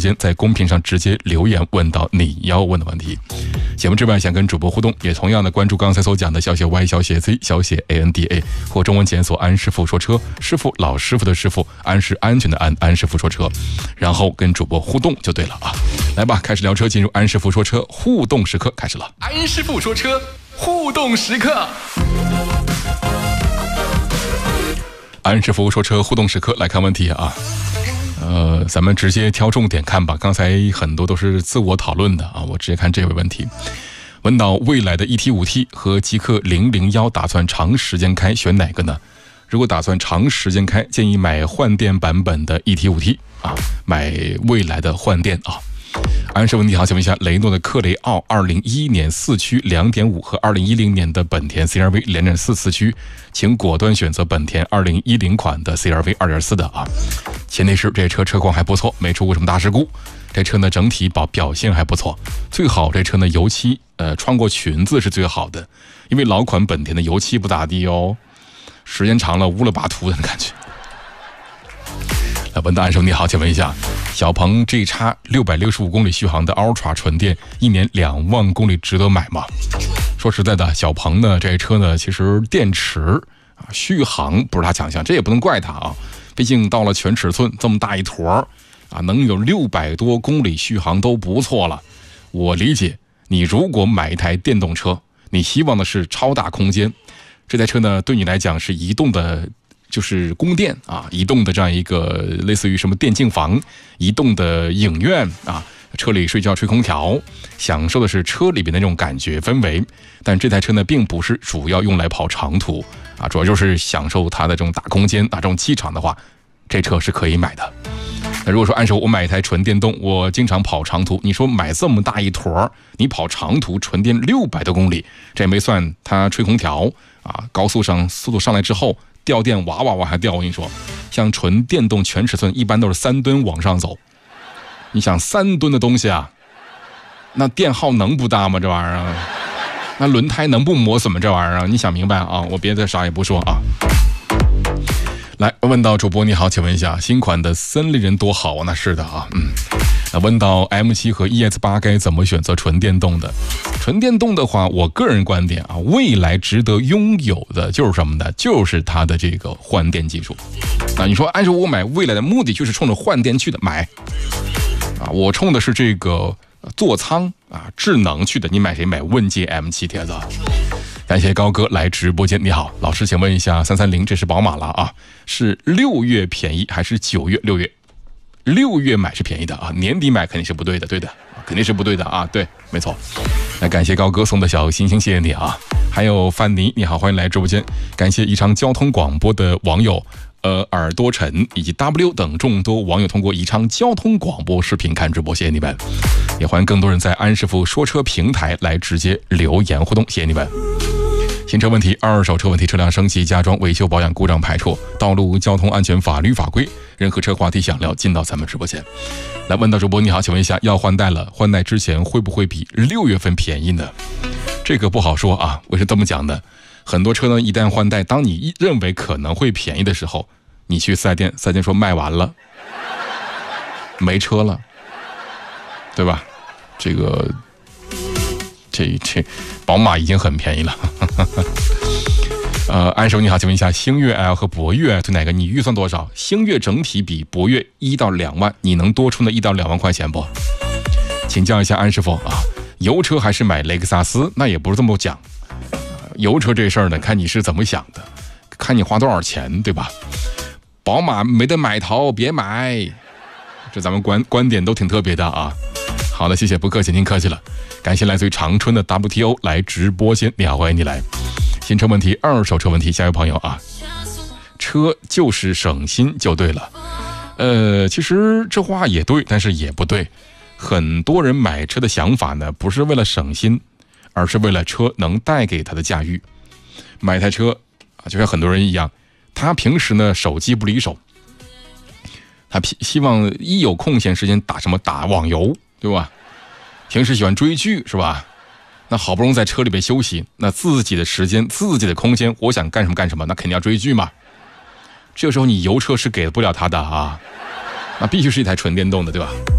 间，在公屏上直接留言问到你要问的问题。节目之外，想跟主播互动，也同样的关注刚才所讲的小写 Y 小写 Z 小写 ANDA 或中文检索安师傅说车，师傅老师傅的师傅，安是安全的安，安师傅说车，然后跟主播互动就对了啊。来吧，开始聊车，进入安师傅说车互动时刻开始了。 安师傅说车互动时刻。 安师傅说车互动时刻，来看问题啊。咱们直接挑重点看吧。刚才很多都是自我讨论的啊，我直接看这位问题。问到蔚来的 ET5T 和极氪001打算长时间开，选哪个呢？如果打算长时间开，建议买换电版本的 ET5T 啊，买蔚来的换电啊。安师傅你好，请问一下，雷诺的克雷奥2011年4驱 2.5 和2010年的本田 CR-V 2.4四驱，请果断选择本田2010款的 CR-V 2.4的啊。前提是这车况还不错，没出过什么大事故。这车呢整体表现还不错，最好这车呢油漆穿过裙子是最好的，因为老款本田的油漆不咋地哦，时间长了乌了巴涂的感觉。问到安师傅你好，请问一下，小鹏 GX 665公里续航的 Ultra 纯电，1年2万公里值得买吗？说实在的，小鹏呢这车呢其实电池续航不是它强项，这也不能怪它啊，毕竟到了全尺寸这么大一坨啊，能有600多公里续航都不错了。我理解你如果买一台电动车，你希望的是超大空间，这台车呢对你来讲是移动的，就是供电啊，移动的这样一个类似于什么电竞房，移动的影院啊，车里睡觉吹空调，享受的是车里边的那种感觉氛围。但这台车呢并不是主要用来跑长途啊，主要就是享受它的这种大空间啊，这种气场的话，这车是可以买的。那如果说按说我买一台纯电动，我经常跑长途，你说买这么大一坨，你跑长途纯电600多公里，这也没算它吹空调啊，高速上速度上来之后掉电哇哇哇还掉。我跟你说，像纯电动全尺寸一般都是3吨往上走，你想3吨的东西啊，那电耗能不大吗？这玩意儿啊，那轮胎能不磨损吗？这玩意儿啊，你想明白啊，我别的啥也不说啊。来问到主播你好，请问一下，新款的森林人多好啊？那是的啊，问到 M7 和 ES8 该怎么选择纯电动的？纯电动的话，我个人观点啊，未来值得拥有的就是什么呢？就是它的这个换电技术。你说按照我买未来的目的就是冲着换电去的，买啊，我冲的是这个座舱啊智能去的，你买谁？买问界 M7 帖子。感谢高哥来直播间，你好，老师请问一下330这是宝马了啊，是6月便宜还是9月？6月，6月买是便宜的啊，年底买肯定是不对的，对的，肯定是不对的啊，对，没错。那感谢高哥送的小星星，谢谢你啊。还有范尼，你好，欢迎来直播间。感谢宜昌交通广播的网友耳朵陈以及 W 等众多网友通过宜昌交通广播视频看直播，谢谢你们。也欢迎更多人在安师傅说车平台来直接留言互动，谢谢你们。新车问题、二手车问题、车辆升级、加装、维修保养、故障排除、道路交通安全法律法规，任何车话题想聊，进到咱们直播间来。问到主播你好，请问一下，要换代了，换代之前会不会比6月份便宜呢？这个不好说啊，我是这么讲的，很多车呢一旦换代，当你认为可能会便宜的时候，你去4S店，4S店说卖完了，没车了，对吧？这宝马已经很便宜了。安叔你好，请问一下，星越 L 和博越推哪个？你预算多少？星越整体比博越1到2万，你能多出那1到2万块钱不？请教一下安师傅啊，油车还是买雷克萨斯？那也不是这么讲，油车这事儿呢，看你是怎么想的，看你花多少钱，对吧？宝马没得买头，别买。这咱们观点都挺特别的啊。好的，谢谢，不客气，您客气了。感谢来自于长春的 WTO 来直播间，你好，欢迎你来。新车问题、二手车问题，下一位朋友啊，车就是省心就对了。其实这话也对，但是也不对。很多人买车的想法呢，不是为了省心，而是为了车能带给他的驾驭。买台车啊，就像很多人一样，他平时呢手机不离手，他希望一有空闲时间打网游，对吧？平时喜欢追剧是吧？那好不容易在车里边休息，那自己的时间、自己的空间，我想干什么干什么，那肯定要追剧嘛。这个时候你油车是给不了他的啊，那必须是一台纯电动的，对吧？